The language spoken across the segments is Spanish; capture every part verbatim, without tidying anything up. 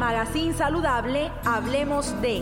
Magazine Saludable, hablemos de...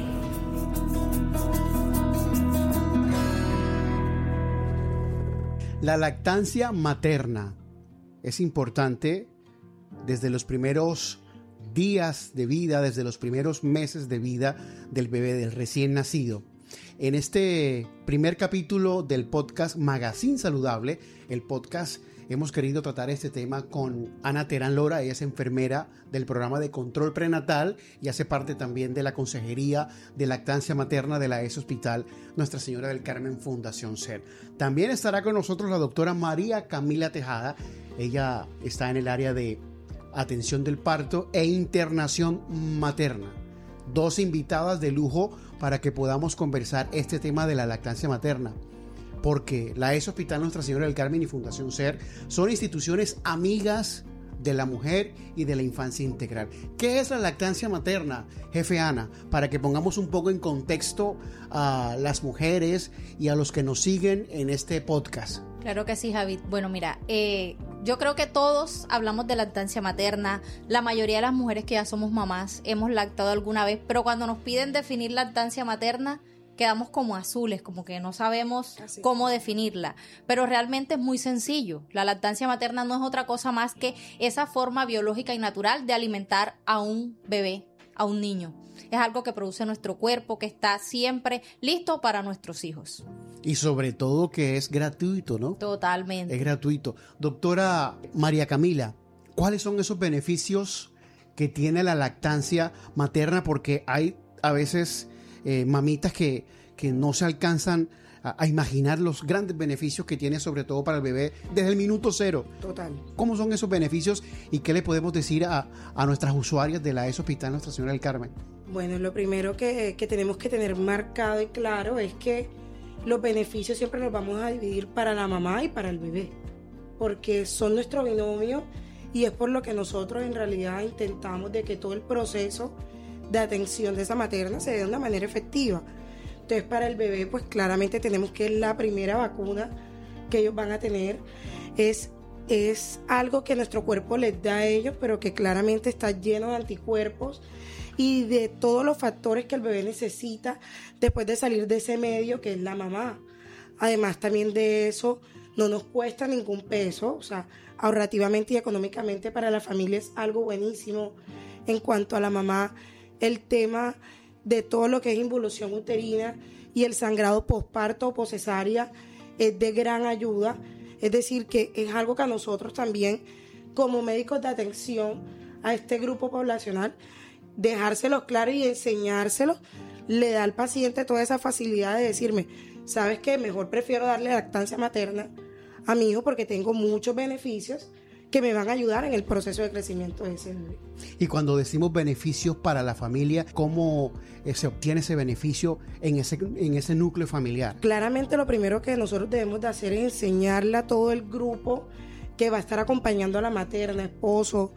La lactancia materna es importante desde los primeros días de vida, desde los primeros meses de vida del bebé, del recién nacido. En este primer capítulo del podcast Magazine Saludable, el podcast, hemos querido tratar este tema con Ana Terán Lora. Ella es enfermera del programa de control prenatal y hace parte también de la Consejería de Lactancia Materna de la E S Hospital Nuestra Señora del Carmen Fundación SER. También estará con nosotros la doctora María Camila Tejada. Ella está en el área de atención del parto e internación materna. Dos invitadas de lujo para que podamos conversar este tema de la lactancia materna. Porque la E S Hospital Nuestra Señora del Carmen y Fundación SER son instituciones amigas de la mujer y de la infancia integral. ¿Qué es la lactancia materna, jefe Ana? Para que pongamos un poco en contexto a las mujeres y a los que nos siguen en este podcast. Claro que sí, Javi. Bueno, mira, eh, yo creo que todos hablamos de lactancia materna. La mayoría de las mujeres que ya somos mamás hemos lactado alguna vez, pero cuando nos piden definir lactancia materna, quedamos como azules, como que no sabemos Así. cómo definirla, pero realmente es muy sencillo. La lactancia materna no es otra cosa más que esa forma biológica y natural de alimentar a un bebé, a un niño. Es algo que produce nuestro cuerpo, que está siempre listo para nuestros hijos. Y sobre todo que es gratuito, ¿no? Totalmente. Es gratuito. Doctora María Camila, ¿cuáles son esos beneficios que tiene la lactancia materna? Porque hay a veces eh, mamitas que, que no se alcanzan a, a imaginar los grandes beneficios que tiene, sobre todo para el bebé, desde el minuto cero. Total. ¿Cómo son esos beneficios y qué le podemos decir a, a nuestras usuarias de la E S Hospital Nuestra Señora del Carmen? Bueno, lo primero que, que tenemos que tener marcado y claro es que los beneficios siempre los vamos a dividir para la mamá y para el bebé, porque son nuestro binomio y es por lo que nosotros en realidad intentamos de que todo el proceso de atención de esa materna se dé de una manera efectiva. Entonces, para el bebé, pues claramente tenemos que la primera vacuna que ellos van a tener es, es algo que nuestro cuerpo les da a ellos, pero que claramente está lleno de anticuerpos y de todos los factores que el bebé necesita después de salir de ese medio que es la mamá. Además también de eso no nos cuesta ningún peso, o sea, ahorrativamente y económicamente para la familia es algo buenísimo. En cuanto a la mamá, el tema de todo lo que es involución uterina y el sangrado posparto o poscesárea es de gran ayuda, es decir que es algo que a nosotros también como médicos de atención a este grupo poblacional dejárselos claro y enseñárselos le da al paciente toda esa facilidad de decirme, ¿sabes qué? Mejor prefiero darle lactancia materna a mi hijo porque tengo muchos beneficios que me van a ayudar en el proceso de crecimiento de ese bebé. Y cuando decimos beneficios para la familia, ¿cómo se obtiene ese beneficio en ese, en ese núcleo familiar? Claramente lo primero que nosotros debemos de hacer es enseñarle a todo el grupo que va a estar acompañando a la materna, esposo,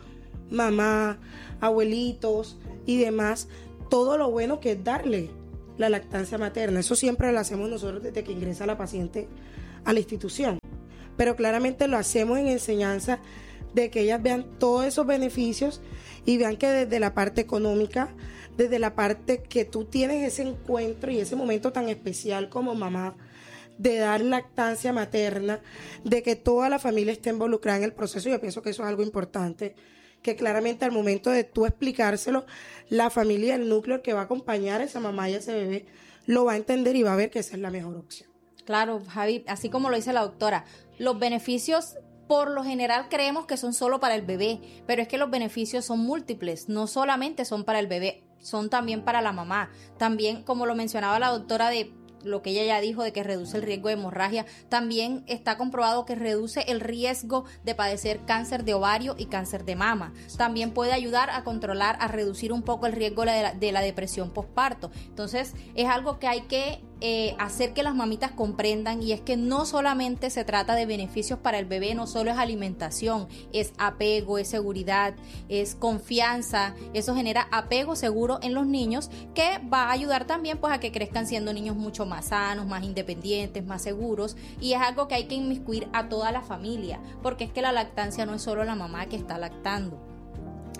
mamá, abuelitos y demás, todo lo bueno que es darle la lactancia materna. Eso siempre lo hacemos nosotros desde que ingresa la paciente a la institución, pero claramente lo hacemos en enseñanza de que ellas vean todos esos beneficios y vean que desde la parte económica, desde la parte que tú tienes ese encuentro y ese momento tan especial como mamá de dar lactancia materna, de que toda la familia esté involucrada en el proceso. Yo pienso que eso es algo importante, que claramente al momento de tú explicárselo, la familia, el núcleo que va a acompañar a esa mamá y a ese bebé, lo va a entender y va a ver que esa es la mejor opción. Claro, Javi, así como lo dice la doctora, los beneficios por lo general creemos que son solo para el bebé, pero es que los beneficios son múltiples, no solamente son para el bebé, son también para la mamá. También, como lo mencionaba la doctora, de lo que ella ya dijo de que reduce el riesgo de hemorragia, también está comprobado que reduce el riesgo de padecer cáncer de ovario y cáncer de mama. También puede ayudar a controlar, a reducir un poco el riesgo de la, de la depresión posparto. Entonces, es algo que hay que eh, hacer que las mamitas comprendan, y es que no solamente se trata de beneficios para el bebé, no solo es alimentación, es apego, es seguridad, es confianza. Eso genera apego seguro en los niños, que va a ayudar también pues a que crezcan siendo niños mucho más sanos, más independientes, más seguros, y es algo que hay que inmiscuir a toda la familia, porque es que la lactancia no es solo la mamá que está lactando.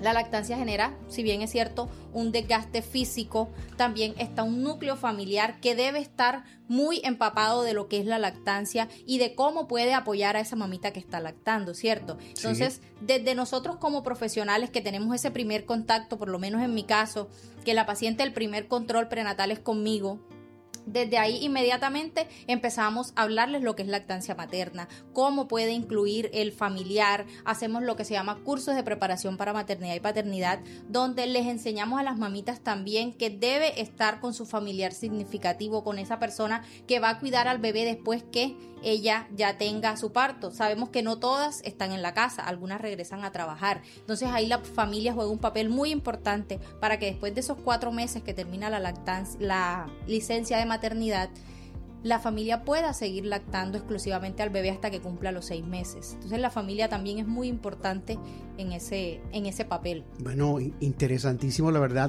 La lactancia genera, si bien es cierto, un desgaste físico, también está un núcleo familiar que debe estar muy empapado de lo que es la lactancia y de cómo puede apoyar a esa mamita que está lactando, ¿cierto? Entonces, sí. Desde nosotros como profesionales que tenemos ese primer contacto, por lo menos en mi caso, que la paciente el primer control prenatal es conmigo, desde ahí inmediatamente empezamos a hablarles lo que es lactancia materna, cómo puede incluir el familiar. Hacemos lo que se llama cursos de preparación para maternidad y paternidad, donde les enseñamos a las mamitas también que debe estar con su familiar significativo, con esa persona que va a cuidar al bebé después que ella ya tenga su parto. Sabemos que no todas están en la casa, algunas regresan a trabajar. Entonces ahí la familia juega un papel muy importante para que después de esos cuatro meses que termina la lactancia, la licencia de maternidad, la familia pueda seguir lactando exclusivamente al bebé hasta que cumpla los seis meses. Entonces la familia también es muy importante en ese, en ese papel. Bueno, interesantísimo, la verdad.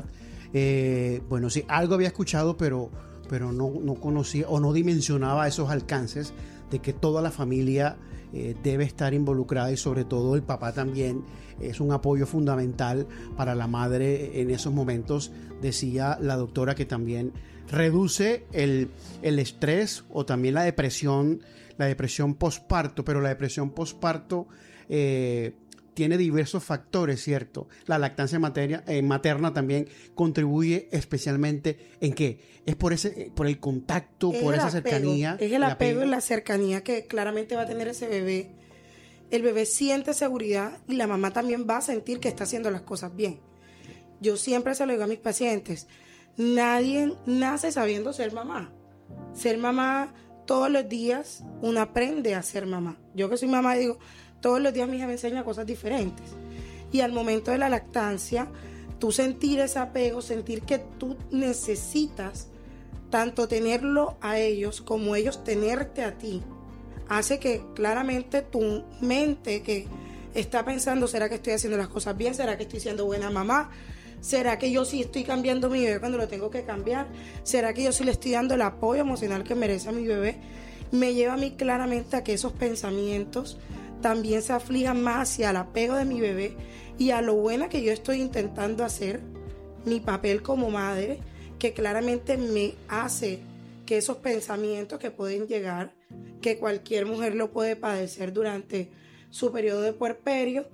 Eh, bueno, sí, algo había escuchado, pero, pero no, no conocía o no dimensionaba esos alcances de que toda la familia eh, debe estar involucrada, y sobre todo el papá también es un apoyo fundamental para la madre en esos momentos. Decía la doctora que también reduce el, el estrés o también la depresión, la depresión posparto, pero la depresión posparto eh, tiene diversos factores, ¿cierto? La lactancia materia, eh, materna también contribuye especialmente en qué, es por ese, por el contacto, es por esa apego, cercanía. Es el, el apego y la cercanía que claramente va a tener ese bebé. El bebé siente seguridad y la mamá también va a sentir que está haciendo las cosas bien. Yo siempre se lo digo a mis pacientes, nadie nace sabiendo ser mamá. Ser mamá todos los días, uno aprende a ser mamá. Yo que soy mamá digo, todos los días mi hija me enseña cosas diferentes. Y al momento de la lactancia, tú sentir ese apego, sentir que tú necesitas tanto tenerlo a ellos como ellos tenerte a ti, hace que claramente tu mente que está pensando, ¿será que estoy haciendo las cosas bien? ¿Será que estoy siendo buena mamá? ¿Será que yo sí estoy cambiando a mi bebé cuando lo tengo que cambiar? ¿Será que yo sí le estoy dando el apoyo emocional que merece a mi bebé? Me lleva a mí claramente a que esos pensamientos también se aflijan más hacia el apego de mi bebé y a lo buena que yo estoy intentando hacer, mi papel como madre, que claramente me hace que esos pensamientos que pueden llegar, que cualquier mujer lo puede padecer durante su periodo de puerperio,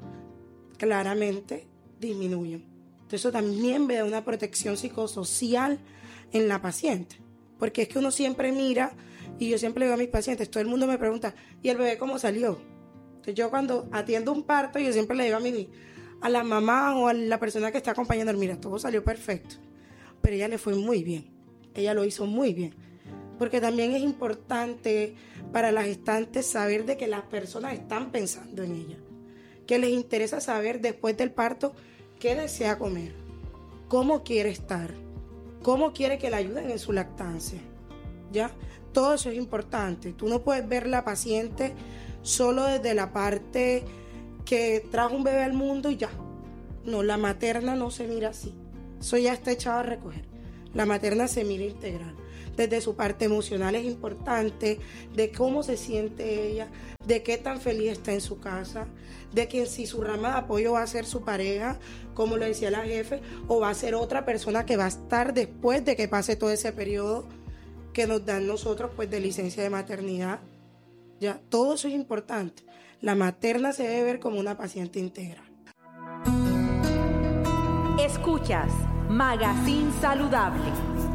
claramente disminuyen. Entonces eso también me da una protección psicosocial en la paciente, porque es que uno siempre mira, y yo siempre le digo a mis pacientes, todo el mundo me pregunta, ¿y el bebé cómo salió? Entonces yo cuando atiendo un parto, yo siempre le digo a mi, a la mamá o a la persona que está acompañando, mira, todo salió perfecto, pero ella le fue muy bien, ella lo hizo muy bien, porque también es importante para las gestantes saber de que las personas están pensando en ella, que les interesa saber después del parto qué desea comer, cómo quiere estar, cómo quiere que la ayuden en su lactancia, ¿ya? Todo eso es importante. Tú no puedes ver la paciente solo desde la parte que trajo un bebé al mundo y ya. No, la materna no se mira así. Eso ya está echado a recoger. La materna se mira integral. Desde su parte emocional es importante, de cómo se siente ella, de qué tan feliz está en su casa, de que si su rama de apoyo va a ser su pareja, como lo decía la jefe, o va a ser otra persona que va a estar después de que pase todo ese periodo que nos dan nosotros pues de licencia de maternidad. Ya, todo eso es importante. La materna se debe ver como una paciente integral. Escuchas Magazine Saludable.